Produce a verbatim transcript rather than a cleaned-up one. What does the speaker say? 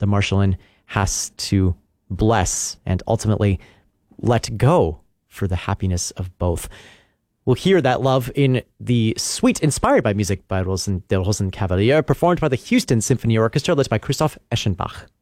the Marschallin has to bless and ultimately let go for the happiness of both. We'll hear that love in the suite inspired by music by Rosen, Der Rosenkavalier, performed by the Houston Symphony Orchestra, led by Christoph Eschenbach.